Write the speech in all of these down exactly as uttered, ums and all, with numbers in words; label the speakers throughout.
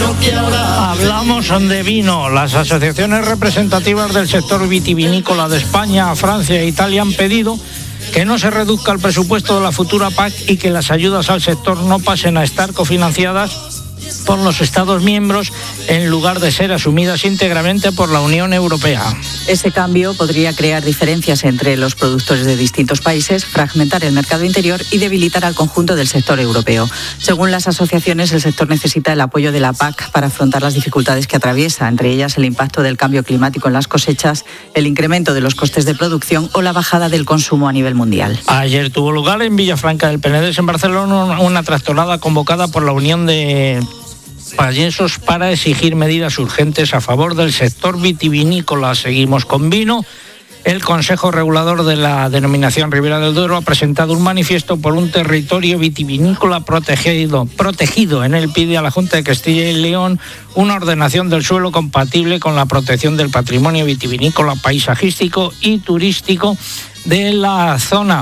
Speaker 1: no quiero hablar.
Speaker 2: Hablamos de vino. Las asociaciones representativas del sector vitivinícola de España, Francia e Italia han pedido que no se reduzca el presupuesto de la futura P A C y que las ayudas al sector no pasen a estar cofinanciadas por los Estados miembros en lugar de ser asumidas íntegramente por la Unión Europea.
Speaker 3: Ese cambio podría crear diferencias entre los productores de distintos países, fragmentar el mercado interior y debilitar al conjunto del sector europeo. Según las asociaciones, el sector necesita el apoyo de la P A C para afrontar las dificultades que atraviesa, entre ellas el impacto del cambio climático en las cosechas, el incremento de los costes de producción o la bajada del consumo a nivel mundial.
Speaker 2: Ayer tuvo lugar en Villafranca del Penedès, en Barcelona, una tractorada convocada por la Unión de Payesos para exigir medidas urgentes a favor del sector vitivinícola. Seguimos con vino. El Consejo Regulador de la denominación Ribera del Duero ha presentado un manifiesto por un territorio vitivinícola protegido. protegido. En él pide a la Junta de Castilla y León una ordenación del suelo compatible con la protección del patrimonio vitivinícola, paisajístico y turístico de la zona.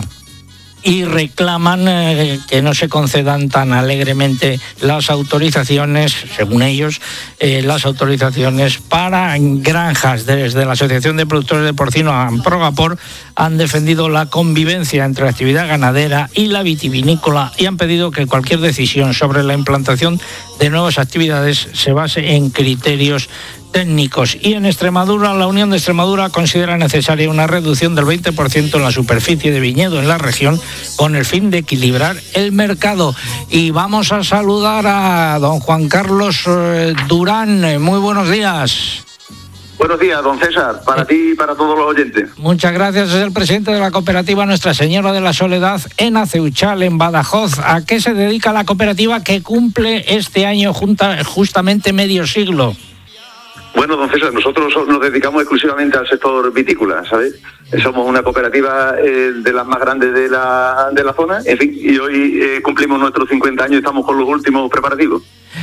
Speaker 2: Y reclaman eh, que no se concedan tan alegremente las autorizaciones, según ellos, eh, las autorizaciones para granjas. Desde la Asociación de Productores de Porcino, Amprogapor, han defendido la convivencia entre la actividad ganadera y la vitivinícola y han pedido que cualquier decisión sobre la implantación de nuevas actividades se base en criterios técnicos. Y en Extremadura, la Unión de Extremadura considera necesaria una reducción del veinte por ciento en la superficie de viñedo en la región con el fin de equilibrar el mercado. Y vamos a saludar a don Juan Carlos eh, Durán. Muy buenos días.
Speaker 4: Buenos días, don César, para ti y para todos los oyentes.
Speaker 2: Muchas gracias. Es el presidente de la cooperativa Nuestra Señora de la Soledad en Aceuchal, en Badajoz. ¿A qué se dedica la cooperativa que cumple este año junta, justamente medio siglo?
Speaker 4: Bueno, don César, nosotros nos dedicamos exclusivamente al sector vitícola, ¿sabes? Somos una cooperativa eh, de las más grandes de la, de la zona, en fin, y hoy eh, cumplimos nuestros cincuenta años y estamos con los últimos preparativos.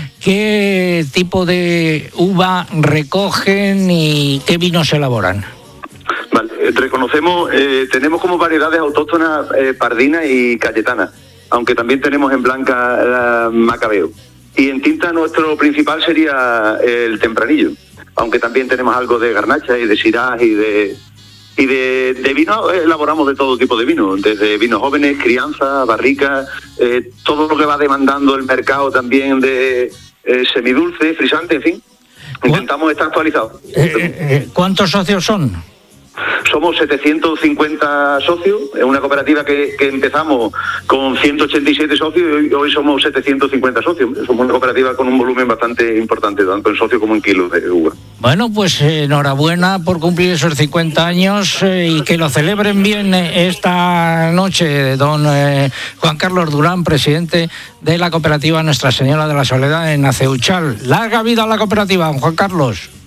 Speaker 2: ¿Qué tipo de uva recogen y qué vinos elaboran?
Speaker 4: Vale, reconocemos, eh, tenemos como variedades autóctonas eh, Pardina y Cayetana, aunque también tenemos en blanca eh, Macabeo. Y en tinta nuestro principal sería el Tempranillo, aunque también tenemos algo de Garnacha y de Syrah y de y de, de vino. Elaboramos de todo tipo de vino, desde vinos jóvenes, crianza, barrica, eh, todo lo que va demandando el mercado también de eh, semidulce, frisante, en fin. Intentamos estar actualizados.
Speaker 2: Eh, eh, ¿Cuántos socios son?
Speaker 4: Somos setecientos cincuenta socios, es una cooperativa que, que empezamos con ciento ochenta y siete socios y hoy, hoy somos setecientos cincuenta socios. Somos una cooperativa con un volumen bastante importante, tanto en socios como en kilos de uva.
Speaker 2: Bueno, pues eh, enhorabuena por cumplir esos cincuenta años eh, y que lo celebren bien eh, esta noche, don eh, Juan Carlos Durán, presidente de la cooperativa Nuestra Señora de la Soledad en Aceuchal. Larga vida a la cooperativa, don Juan Carlos.